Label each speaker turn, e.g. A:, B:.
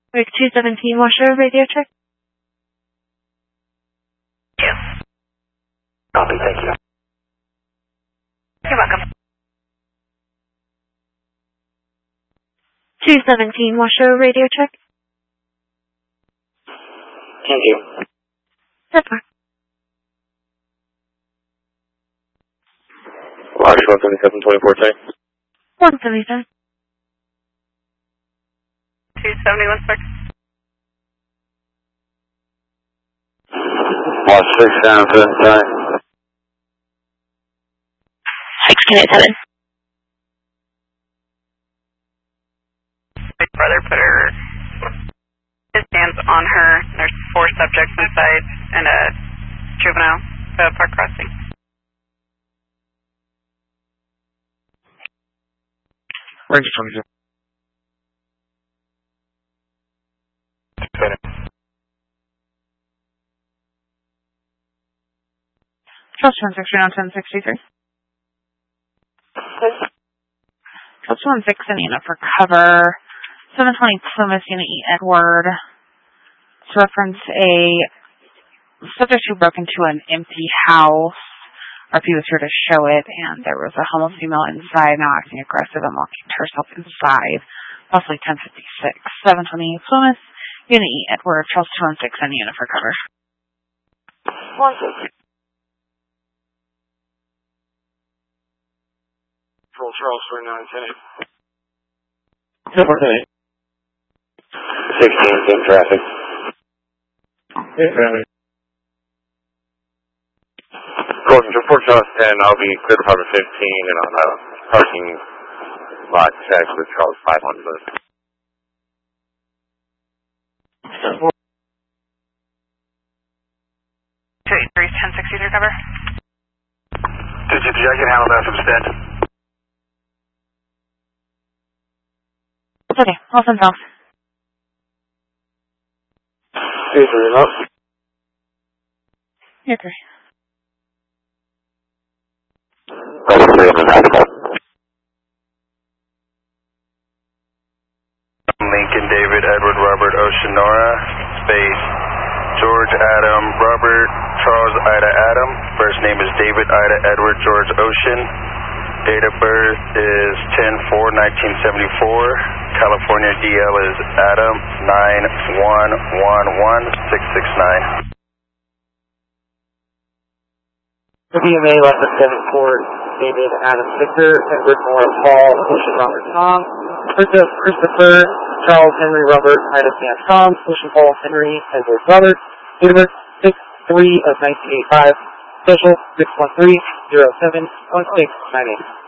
A: Rick 217, Washer, radio check.
B: Yes. Copy, thank you. You're welcome.
A: 217, Washer, radio check.
B: Thank you.
A: That's fine.
B: Roger, 177, 24, say.
A: 177.
C: 271, sir.
B: Watch 677, sorry.
C: 1687. My brother put his hands on her. There's 4 subjects inside and a juvenile park crossing.
B: Range 22.
A: Trust 160 on 1063. Trust 16 unit for cover. 720 Plymouth Unit E Edward. To reference a subject who broke into an empty house. RP was here to show it, and there was a homeless female inside now acting aggressive and locking herself inside. Possibly 1056. 720 Plymouth Unit E Edward. Charles 216 unit for cover.
D: 160. Charles 4910.
B: 1048. 16 in traffic.
D: Hey, family.
B: Golden to 4 Charles 10, I'll be clear to Department 15 and on a parking lot check with Charles 500.
C: 283 1060 to cover.
B: 223, I can handle that from Stent.
A: It's okay. I'll send off.
B: 2-3 up.
A: You're three.
B: Lincoln David Edward Robert Ocean Nora space George Adam Robert Charles Ida Adam. First name is David Ida Edward George Ocean. Date of birth is 10/4/1974. California DL is Adam 9111669.
D: The BMA left at 74, David Adam Victor, Edward Moore Paul, Ocean Robert Tom, Christopher, Charles Henry Robert, Ida Sam Tom, Ocean Paul Henry, Edward Robert, date of birth 6/3/1985, special 613-07-1698.